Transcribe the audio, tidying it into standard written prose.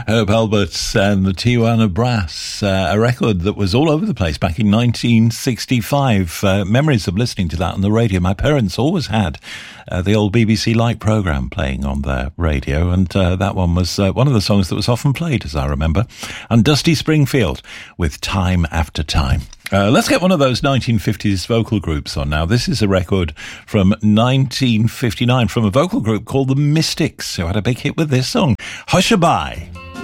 Herb Alberts and the Tijuana Brass, a record that was all over the place back in 1965. Memories of listening to that on the radio. My parents always had the old BBC Light programme playing on their radio, and that one was one of the songs that was often played, as I remember. And Dusty Springfield with Time After Time. Let's get one of those 1950s vocal groups on now. This is a record from 1959 from a vocal group called The Mystics, who had a big hit with this song, Hushabye.